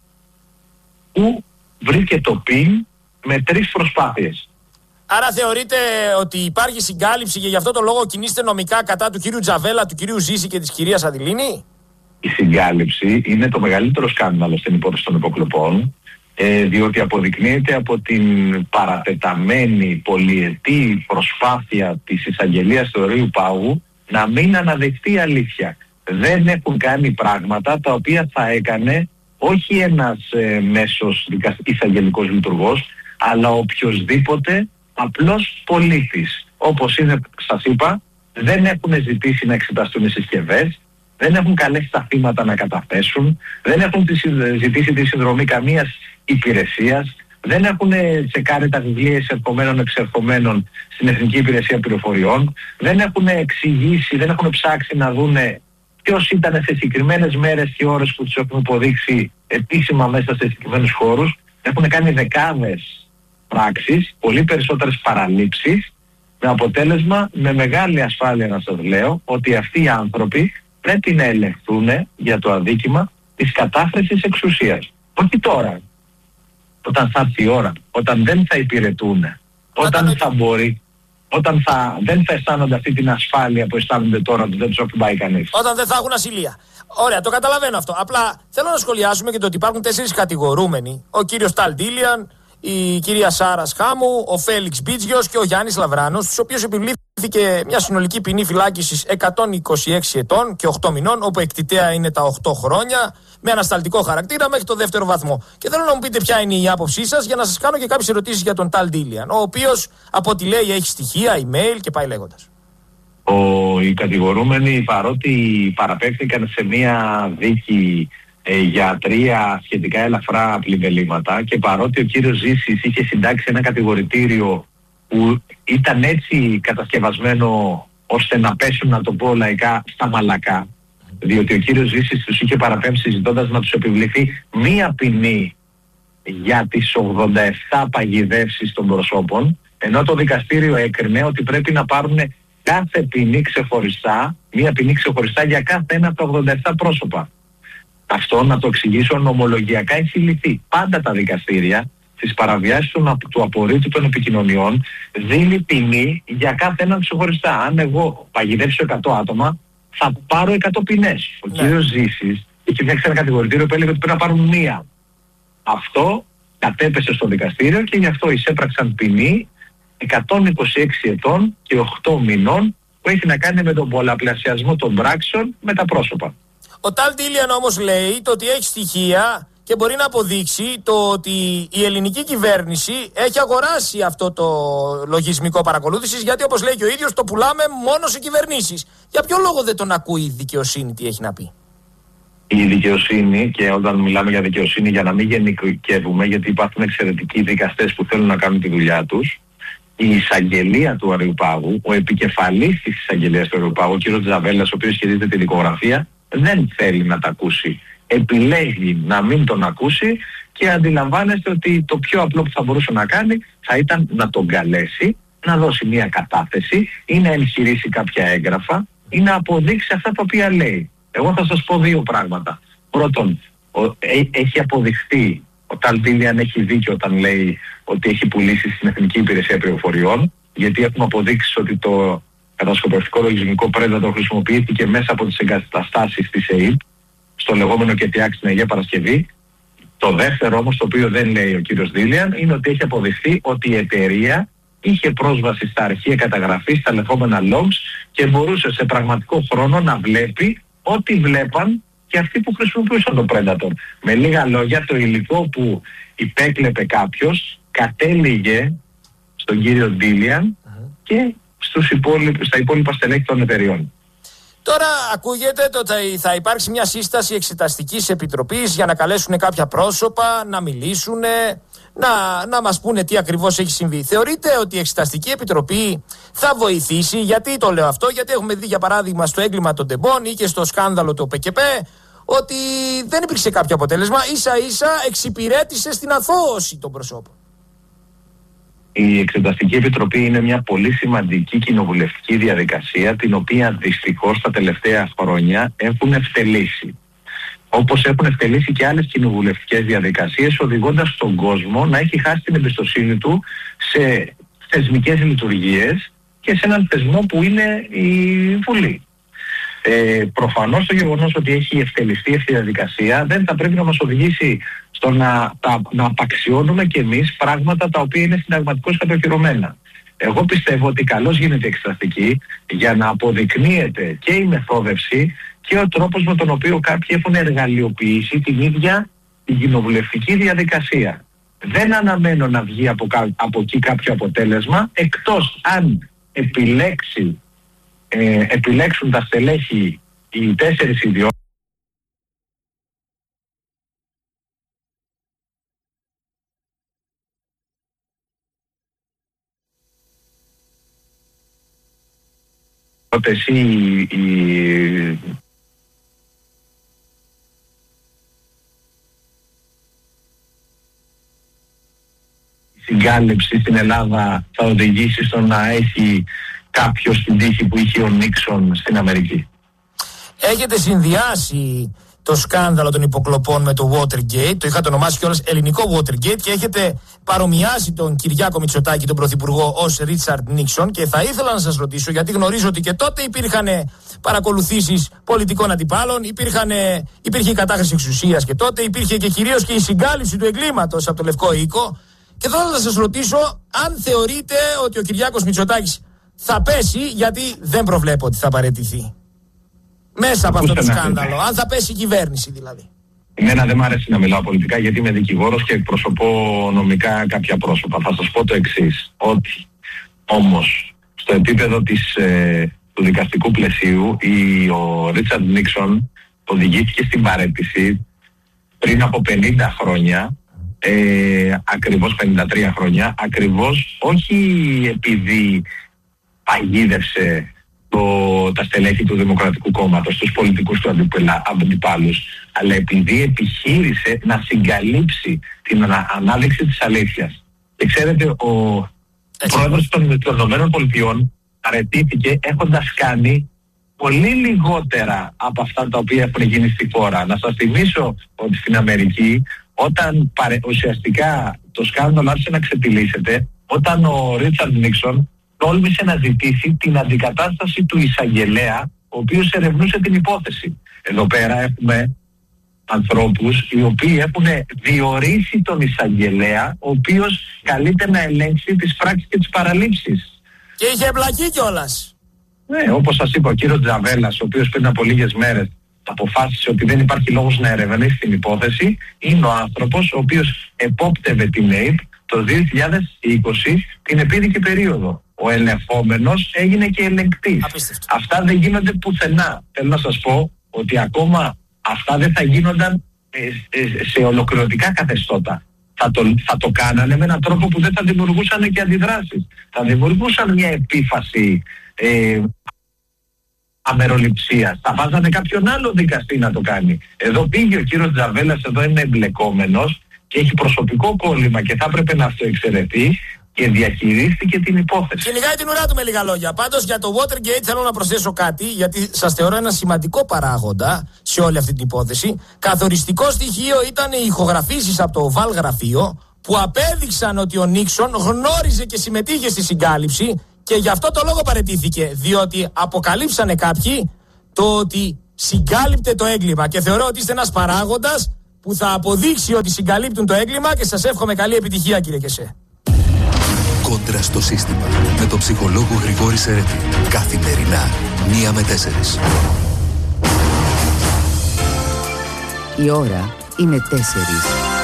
που βρήκε το πιν με τρεις προσπάθειες. Άρα θεωρείτε ότι υπάρχει συγκάλυψη και γι' αυτό το λόγο κινείστε νομικά κατά του κύριου Τζαβέλα, του κυρίου Ζήση και της κυρίας Αδηλίνη? Η συγκάλυψη είναι το μεγαλύτερο σκάνδαλο στην υπόθεση των υποκλοπών, ε, διότι αποδεικνύεται από την παρατεταμένη πολυετή προσπάθεια της εισαγγελίας του Αριού Πάγου να μην αναδειχθεί αλήθεια. Δεν έχουν κάνει πράγματα τα οποία θα έκανε όχι ένας ε, μέσος εισαγγελικός λειτουργός, αλλά οποιοσδήποτε απλός πολίτης. Όπως είναι, σας είπα, δεν έχουν ζητήσει να εξεταστούν οι συσκευές, δεν έχουν καλέσει τα θύματα να καταθέσουν, δεν έχουν ζητήσει τη συνδρομή καμίας υπηρεσίας, δεν έχουν τσεκάρει τα βιβλία εισερχομένων εξερχομένων στην Εθνική Υπηρεσία Πληροφοριών, δεν έχουν εξηγήσει, δεν έχουν ψάξει να δούνε ποιος ήταν σε συγκεκριμένες μέρες και ώρες που τους έχουν υποδείξει επίσημα μέσα σε συγκεκριμένους χώρους. Έχουν κάνει δεκάδες πράξεις, πολύ περισσότερες παραλήψεις, με αποτέλεσμα, με μεγάλη ασφάλεια να σας λέω, ότι αυτοί οι άνθρωποι πρέπει να ελεγχθούν για το αδίκημα της κατάχρησης εξουσίας. Όχι τώρα, όταν θα έρθει η ώρα, όταν δεν θα υπηρετούν, όταν θα μπορεί, όταν θα, δεν θα αισθάνονται αυτή την ασφάλεια που αισθάνονται τώρα ότι δεν τους ακουμπάει κανείς. Όταν δεν θα έχουν ασυλία. Ωραία, το καταλαβαίνω αυτό. Απλά θέλω να σχολιάσουμε και το ότι υπάρχουν τέσσερις κατηγορούμενοι. Ο κύριος Ταλ Ντίλιαν, η κυρία Σάρα Χάμου, ο Φέλιξ Μπίτζιος και ο Γιάννης Λαβράνος, στους οποίους επιβλήθηκε μια συνολική ποινή φυλάκισης εκατόν είκοσι έξι ετών και οκτώ μηνών, όπου εκτιτέα είναι τα οκτώ χρόνια, με ανασταλτικό χαρακτήρα μέχρι το δεύτερο βαθμό. Και θέλω να μου πείτε ποια είναι η άποψή σας για να σας κάνω και κάποιες ερωτήσεις για τον Ταλ Ντίλιαν, ο οποίος από ό,τι λέει έχει στοιχεία, email και πάει λέγοντας. Ο, οι κατηγορούμενοι, παρότι παραπέμφθηκαν σε μια δίκη ε, για τρία σχετικά ελαφρά πλημελήματα και παρότι ο κύριος Ζήσης είχε συντάξει ένα κατηγορητήριο που ήταν έτσι κατασκευασμένο ώστε να πέσουν, να το πω λαϊκά, στα μαλακά, διότι ο κύριος Ζήσης τους είχε παραπέμψει ζητώντας να τους επιβληθεί μία ποινή για τις ογδόντα επτά παγιδεύσεις των προσώπων, ενώ το δικαστήριο έκρινε ότι πρέπει να πάρουν κάθε ποινή ξεχωριστά, μία ποινή ξεχωριστά για κάθε ένα από τα ογδόντα επτά πρόσωπα. Αυτό, να το εξηγήσω, νομολογιακά έχει λυθεί. Πάντα τα δικαστήρια στις παραβιάσεις του, του απορρίτου των επικοινωνιών δίνει ποινή για κάθε έναν ξεχωριστά. Αν εγώ παγιδεύσω εκατό άτομα, θα πάρω εκατό ποινές. Ο ναι. κύριος Ζήσης είχε φτιάξει ένα κατηγορητήριο που έλεγε ότι πρέπει να πάρουν μία. Αυτό κατέπεσε στο δικαστήριο και γι' αυτό εισέπραξαν ποινή εκατόν είκοσι έξι ετών και οκτώ μηνών που έχει να κάνει με τον πολλαπλασιασμό των πράξεων με τα πρόσωπα. Ο Ταλ Ντίλιαν όμως λέει το ότι έχει στοιχεία και μπορεί να αποδείξει το ότι η ελληνική κυβέρνηση έχει αγοράσει αυτό το λογισμικό παρακολούθησης, γιατί όπως λέει και ο ίδιος το πουλάμε μόνο σε κυβερνήσεις. Για ποιο λόγο δεν τον ακούει η δικαιοσύνη, τι έχει να πει? Η δικαιοσύνη, και όταν μιλάμε για δικαιοσύνη για να μην γενικεύουμε, γιατί υπάρχουν εξαιρετικοί δικαστές που θέλουν να κάνουν τη δουλειά τους, η εισαγγελία του Αριού Πάγου, ο επικεφαλής της εισαγγελίας του Αριού Πάγου, ο κ. Τζαβέλας, ο οποίος σχεδίζεται τη δικογραφία, δεν θέλει να τα ακούσει επιλέγει να μην τον ακούσει και αντιλαμβάνεστε ότι το πιο απλό που θα μπορούσε να κάνει θα ήταν να τον καλέσει, να δώσει μια κατάθεση ή να εγχειρήσει κάποια έγγραφα ή να αποδείξει αυτά τα οποία λέει. Εγώ θα σας πω δύο πράγματα. Πρώτον, ο, έ, έχει αποδειχθεί, ο Ταλ Ντίλιαν έχει δίκιο όταν λέει ότι έχει πουλήσει στην Εθνική Υπηρεσία Πληροφοριών, γιατί έχουμε αποδείξει ότι το κατασκοπευτικό λογισμικό Predator χρησιμοποιήθηκε μέσα από τις εγκαταστάσεις της ΕΕΠ, στο λεγόμενο ΚΕΤΙΑΚ στην Αγία Παρασκευή. Το δεύτερο όμως, το οποίο δεν λέει ο κύριος Ντίλιαν, είναι ότι έχει αποδειχθεί ότι η εταιρεία είχε πρόσβαση στα αρχεία καταγραφής, στα λεγόμενα logs και μπορούσε σε πραγματικό χρόνο να βλέπει ό,τι βλέπαν και αυτοί που χρησιμοποιούσαν το Predator. Με λίγα λόγια, το υλικό που υπέκλεπε κάποιος κατέληγε στον κύριο Ντίλιαν uh-huh. και στους υπόλοιπους, στα υπόλοιπα στελέχη των εταιριών. Τώρα ακούγεται ότι θα υπάρξει μια σύσταση εξεταστικής επιτροπής για να καλέσουν κάποια πρόσωπα, να μιλήσουν, να, να μας πούνε τι ακριβώς έχει συμβεί. Θεωρείτε ότι η εξεταστική επιτροπή θα βοηθήσει? Γιατί το λέω αυτό? Γιατί έχουμε δει για παράδειγμα στο έγκλημα των Ντεμπών ή και στο σκάνδαλο του ΠΚΠ ότι δεν υπήρξε κάποιο αποτέλεσμα, ίσα ίσα εξυπηρέτησε στην αθώωση των προσώπων. Η Εξεταστική Επιτροπή είναι μια πολύ σημαντική κοινοβουλευτική διαδικασία, την οποία δυστυχώς τα τελευταία χρόνια έχουν ευτελίσει. Όπως έχουν ευτελίσει και άλλες κοινοβουλευτικές διαδικασίες, οδηγώντας τον κόσμο να έχει χάσει την εμπιστοσύνη του σε θεσμικές λειτουργίες και σε έναν θεσμό που είναι η Βουλή. Ε, προφανώς το γεγονός ότι έχει ευτελιστεί αυτή η διαδικασία δεν θα πρέπει να μας οδηγήσει στο να, τα, να απαξιώνουμε κι εμείς πράγματα τα οποία είναι συνταγματικώς κατοχυρωμένα. Εγώ πιστεύω ότι καλώς γίνεται η εξεταστική για να αποδεικνύεται και η μεθόδευση και ο τρόπος με τον οποίο κάποιοι έχουν εργαλειοποιήσει την ίδια την κοινοβουλευτική διαδικασία. Δεν αναμένω να βγει από, από εκεί κάποιο αποτέλεσμα, εκτός αν επιλέξει Ε, επιλέξουν τα στελέχη οι τέσσερις ιδιώτες ή η συγκάλυψη στην Ελλάδα θα οδηγήσει στο να έχει κάποιος την τύχη που είχε ο Νίξον στην Αμερική. Έχετε συνδυάσει το σκάνδαλο των υποκλοπών με το Watergate, το είχατε ονομάσει κιόλας ελληνικό Watergate, και έχετε παρομοιάσει τον Κυριάκο Μητσοτάκη, τον Πρωθυπουργό, ως Ρίτσαρντ Νίξον, και θα ήθελα να σας ρωτήσω, γιατί γνωρίζω ότι και τότε υπήρχαν παρακολουθήσεις πολιτικών αντιπάλων, υπήρχαν, υπήρχε η κατάχρηση εξουσίας και τότε υπήρχε και κυρίως και η συγκάλυψη του εγκλήματος από το Λευκό Οίκο, και θέλω να σας ρωτήσω αν θεωρείτε ότι ο Κυριάκος Μητσοτάκης θα πέσει, γιατί δεν προβλέπω ότι θα παραιτηθεί μέσα από αυτό το σκάνδαλο. Αν θα πέσει η κυβέρνηση δηλαδή. Εμένα δεν μ' αρέσει να μιλάω πολιτικά, γιατί είμαι δικηγόρος και εκπροσωπώ νομικά κάποια πρόσωπα. Θα σας πω το εξής, ότι όμως στο επίπεδο της, ε, του δικαστικού πλαισίου η, ο Ρίτσαρντ Νίξον οδηγήθηκε στην παραίτηση πριν από πενήντα χρόνια, ε, ακριβώς πενήντα τρία χρόνια, ακριβώς όχι επειδή παγίδευσε το, τα στελέχη του Δημοκρατικού Κόμματος, τους πολιτικούς του αντιπάλους, αλλά επειδή επιχείρησε να συγκαλύψει την ανα, ανάδειξη της αλήθειας. Και ξέρετε, ο πρόεδρος των ΗΠΑ παραιτήθηκε έχοντας κάνει πολύ λιγότερα από αυτά τα οποία έχουν γίνει στη χώρα. Να σας θυμίσω ότι στην Αμερική, όταν παρε, ουσιαστικά το σκάνδαλο άρχισε να ξεπηλύσεται, όταν ο Ρίτσαρντ Νίξον τόλμησε να ζητήσει την αντικατάσταση του εισαγγελέα, ο οποίος ερευνούσε την υπόθεση. Εδώ πέρα έχουμε ανθρώπους οι οποίοι έχουν διορίσει τον εισαγγελέα, ο οποίος καλείται να ελέγξει τις πράξεις και τις παραλήψεις. Και είχε εμπλακεί κιόλας. Ναι, όπως σας είπα, ο κύριος Τζαβέλας, ο οποίος πριν από λίγες μέρες αποφάσισε ότι δεν υπάρχει λόγος να ερευνήσει την υπόθεση, είναι ο άνθρωπος ο οποίος επόπτευε την ΕΕΠ το δύο χιλιάδες είκοσι την επίδικη περίοδο. Ο ελεγχόμενος έγινε και ελεγκτής. Απίστευτο. Αυτά δεν γίνονται πουθενά. Θέλω να σας πω ότι ακόμα αυτά δεν θα γίνονταν ε, ε, σε ολοκληρωτικά καθεστώτα. Θα το, θα το κάνανε με έναν τρόπο που δεν θα δημιουργούσαν και αντιδράσεις. Θα δημιουργούσαν μια επίφαση ε, αμεροληψίας. Θα βάζανε κάποιον άλλο δικαστή να το κάνει. Εδώ πήγε ο κύριος Τζαβέλας, εδώ είναι εμπλεκόμενος και έχει προσωπικό κόλλημα και θα έπρεπε να αυτοεξαιρεθεί και διαχειρίστηκε την υπόθεση. Κυνηγάει την ουρά του με λίγα λόγια. Πάντως για το Watergate θέλω να προσθέσω κάτι, γιατί σας θεωρώ ένα σημαντικό παράγοντα σε όλη αυτή την υπόθεση. Καθοριστικό στοιχείο ήταν οι ηχογραφήσεις από το Val γραφείο που απέδειξαν ότι ο Νίξον γνώριζε και συμμετείχε στη συγκάλυψη και γι' αυτό το λόγο παραιτήθηκε. Διότι αποκαλύψανε κάποιοι το ότι συγκάλυπτε το έγκλημα και θεωρώ ότι είστε ένας παράγοντας που θα αποδείξει ότι συγκαλύπτουν το έγκλημα και σας εύχομαι καλή επιτυχία, κύριε Κεσέ. Κόντρα στο σύστημα με τον ψυχολόγο Γρηγόρη Σερέτη. Καθημερινά, μία με τέσσερις. Η ώρα είναι τέσσερις.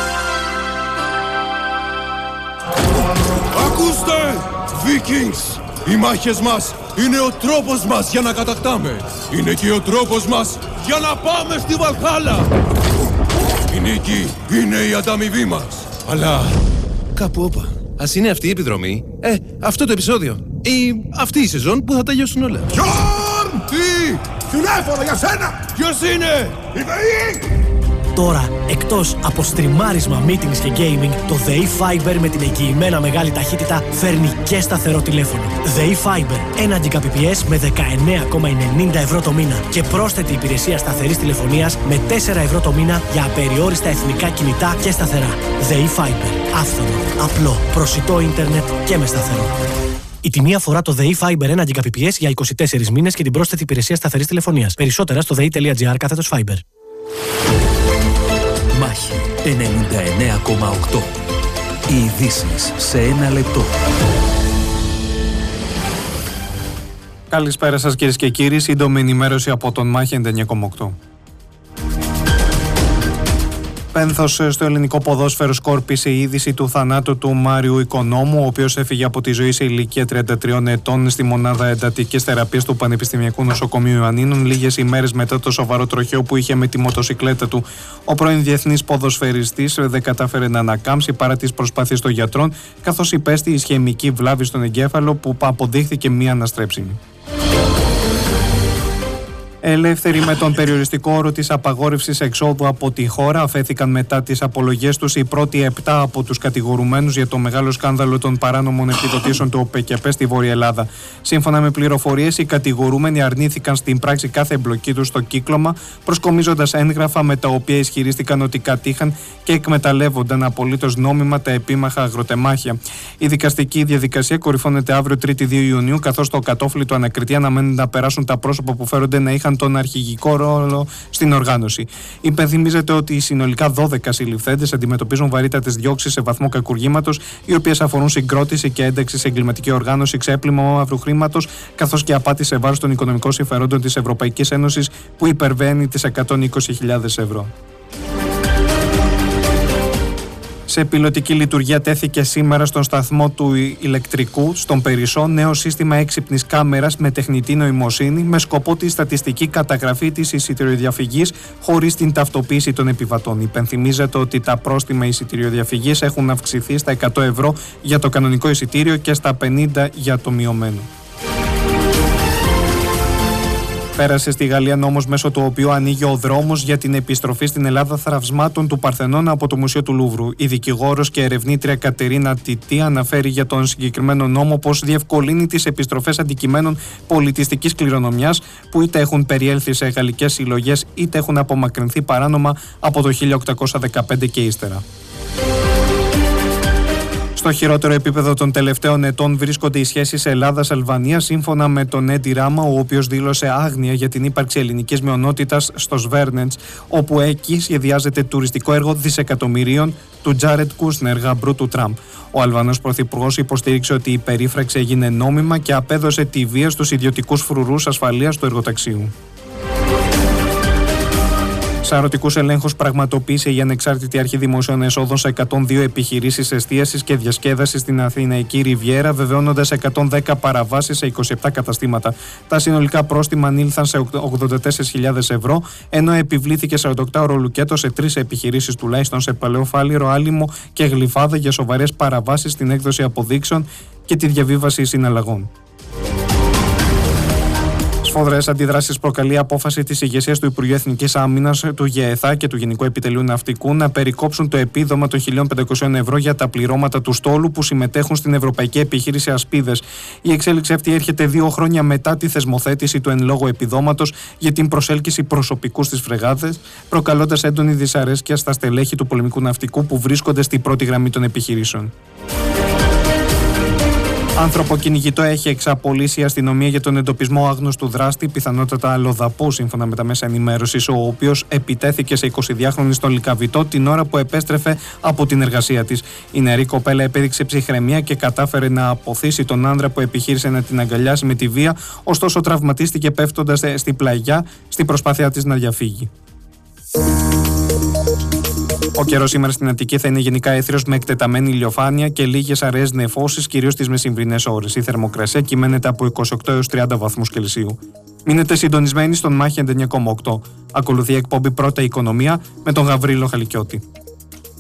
Ακούστε, Vikings! Οι μάχες μας είναι ο τρόπος μας για να κατακτάμε. Είναι και ο τρόπος μας για να πάμε στη Βαλχάλα. Η νίκη είναι η ανταμοιβή μας. Αλλά κάπου όπα. Ας είναι αυτή η επιδρομή, ε, αυτό το επεισόδιο ή αυτή η σεζόν που θα τελειώσουν όλα. Γιόρν! Τι! Τηλέφωνο για σένα! Ποιος είναι? Η ΔΕΗ! Τώρα, εκτός από στριμάρισμα, meetings και gaming, το ΔΕΗ Fiber με την εγγυημένα μεγάλη ταχύτητα φέρνει και σταθερό τηλέφωνο. ΔΕΗ Fiber, ένα Gbps με δεκαεννέα κόμμα ενενήντα ευρώ το μήνα και πρόσθετη υπηρεσία σταθερής τηλεφωνίας με τέσσερα ευρώ το μήνα για απεριόριστα εθνικά κινητά και σταθερά. ΔΕΗ Fiber, άφθονο, απλό, προσιτό ίντερνετ και με σταθερό. Η τιμή αφορά το ΔΕΗ Fiber ένα Gbps για είκοσι τέσσερις μήνες και την πρόσθετη υπηρεσία σταθερής τηλεφωνίας. Περισσότερα στο δei.gr κάθετος Fiber. Μάχη ενενήντα εννέα κόμμα οκτώ. Οι ειδήσεις σε ένα λεπτό. Καλησπέρα σας κυρίες και κύριοι. Σύντομη ενημέρωση από τον Μάχη ενενήντα εννέα κόμμα οκτώ. Πένθος στο ελληνικό ποδόσφαιρο σκόρπισε η είδηση του θανάτου του Μάριου Οικονόμου, ο οποίος έφυγε από τη ζωή σε ηλικία τριάντα τριών ετών στη μονάδα εντατικής θεραπείας του Πανεπιστημιακού Νοσοκομείου Ιωαννίνων, λίγες ημέρες μετά το σοβαρό τροχαίο που είχε με τη μοτοσικλέτα του. Ο πρώην διεθνής ποδοσφαιριστής δεν κατάφερε να ανακάμψει παρά τις προσπάθειες των γιατρών, καθώς υπέστη ισχαιμική βλάβη στον εγκέφαλο που αποδείχθηκε μη αναστρέψιμη. Ελεύθεροι με τον περιοριστικό όρο της απαγόρευσης εξόδου από τη χώρα, αφέθηκαν μετά τις απολογίες τους οι πρώτοι επτά από τους κατηγορουμένους για το μεγάλο σκάνδαλο των παράνομων επιδοτήσεων του ΟΠΕΚΕΠΕ στη Βόρεια Ελλάδα. Σύμφωνα με πληροφορίες, οι κατηγορούμενοι αρνήθηκαν στην πράξη κάθε εμπλοκή τους στο κύκλωμα, προσκομίζοντας έγγραφα με τα οποία ισχυρίστηκαν ότι κατήχαν και εκμεταλλεύονταν απολύτως νόμιμα τα επίμαχα αγροτεμάχια. Η δικαστική διαδικασία κορυφώνεται αύριο τρίτη δύο Ιουνίου, καθώς το κατόφλι του ανακριτή αναμένεται να περάσουν τα πρόσωπα που φέρονται να είχαν τον αρχηγικό ρόλο στην οργάνωση. Υπενθυμίζεται ότι οι συνολικά δώδεκα συλληφθέντες αντιμετωπίζουν βαρύτατες διώξεις σε βαθμό κακουργήματος, οι οποίες αφορούν συγκρότηση και ένταξη σε εγκληματική οργάνωση, ξέπλυμα μαύρου χρήματος, καθώς και απάτη σε βάρος των οικονομικών συμφερόντων της Ευρωπαϊκής Ένωσης που υπερβαίνει τις εκατόν είκοσι χιλιάδες ευρώ. Σε πιλωτική λειτουργία τέθηκε σήμερα στον σταθμό του ηλεκτρικού στον Περισσό νέο σύστημα έξυπνης κάμερας με τεχνητή νοημοσύνη με σκοπό τη στατιστική καταγραφή της εισιτηριοδιαφυγής χωρίς την ταυτοποίηση των επιβατών. Υπενθυμίζεται ότι τα πρόστιμα εισιτηριοδιαφυγής έχουν αυξηθεί στα εκατό ευρώ για το κανονικό εισιτήριο και στα πενήντα για το μειωμένο. Πέρασε στη Γαλλία νόμος μέσω του οποίου ανοίγει ο δρόμος για την επιστροφή στην Ελλάδα θραυσμάτων του Παρθενώνα από το Μουσείο του Λούβρου. Η δικηγόρος και ερευνήτρια Κατερίνα Τιτή αναφέρει για τον συγκεκριμένο νόμο πως διευκολύνει τις επιστροφές αντικειμένων πολιτιστικής κληρονομιάς που είτε έχουν περιέλθει σε γαλλικές συλλογές είτε έχουν απομακρυνθεί παράνομα από το χίλια οκτακόσια δεκαπέντε και ύστερα. Στο χειρότερο επίπεδο των τελευταίων ετών βρίσκονται οι σχέσεις Ελλάδας-Αλβανίας, σύμφωνα με τον Έντι Ράμα, ο οποίος δήλωσε άγνοια για την ύπαρξη ελληνικής μειονότητας στο Σβέρνεντς, όπου εκεί σχεδιάζεται τουριστικό έργο δισεκατομμυρίων του Τζάρετ Κούσνερ, γαμπρού του Τραμπ. Ο Αλβανός Πρωθυπουργός υποστήριξε ότι η περίφραξη έγινε νόμιμα και απέδωσε τη βία στους ιδιωτικούς φρουρούς ασφαλείας του εργοταξίου. Σαρωτικούς ελέγχους πραγματοποίησε η Ανεξάρτητη Αρχή Δημοσίων Εσόδων σε εκατόν δύο επιχειρήσεις εστίασης και διασκέδασης στην Αθηναϊκή Ριβιέρα, βεβαιώνοντας εκατόν δέκα παραβάσεις σε είκοσι επτά καταστήματα. Τα συνολικά πρόστιμα ανήλθαν σε ογδόντα τέσσερις χιλιάδες ευρώ, ενώ επιβλήθηκε σαράντα οκτώ ώρο λουκέτο σε τρεις επιχειρήσεις τουλάχιστον σε Παλαιοφάλιρο, Άλυμο και Γλυφάδα για σοβαρές παραβάσεις στην έκδοση αποδείξεων και τη διαβίβαση συναλλαγών. Σφοδρές αντιδράσεις προκαλεί η απόφαση της ηγεσίας του Υπουργείου Εθνικής Άμυνας, του ΓΕΘΑ και του Γενικού Επιτελείου Ναυτικού να περικόψουν το επίδομα των χίλια πεντακόσια ευρώ για τα πληρώματα του στόλου που συμμετέχουν στην Ευρωπαϊκή Επιχείρηση Ασπίδες. Η εξέλιξη αυτή έρχεται δύο χρόνια μετά τη θεσμοθέτηση του εν λόγω επιδόματος για την προσέλκυση προσωπικού στις φρεγάτες, προκαλώντας έντονη δυσαρέσκεια στα στελέχη του πολεμικού ναυτικού που βρίσκονται στην πρώτη γραμμή των επιχειρήσεων. Άνθρωπο κυνηγητό έχει εξαπολύσει η αστυνομία για τον εντοπισμό άγνωστου δράστη, πιθανότατα αλλοδαπού, σύμφωνα με τα μέσα ενημέρωσης, ο οποίος επιτέθηκε σε εικοσιδυάχρονη στο Λυκαβητό την ώρα που επέστρεφε από την εργασία της. Η νεαρή κοπέλα επέδειξε ψυχραιμία και κατάφερε να αποθήσει τον άνδρα που επιχείρησε να την αγκαλιάσει με τη βία, ωστόσο τραυματίστηκε πέφτοντας στην πλαγιά στην προσπάθειά της να διαφύγει. Ο καιρός σήμερα στην Αττική θα είναι γενικά έθριος με εκτεταμένη ηλιοφάνεια και λίγες αραιές νεφώσεις, κυρίως τις μεσημβρινές ώρες. Η θερμοκρασία κυμαίνεται από είκοσι οκτώ έως τριάντα βαθμούς Κελσίου. Μείνετε συντονισμένοι στον Μάχη ενενήντα εννιά κόμμα οκτώ. Ακολουθεί η εκπομπή Πρώτα Οικονομία με τον Γαβρίλο Χαλικιώτη.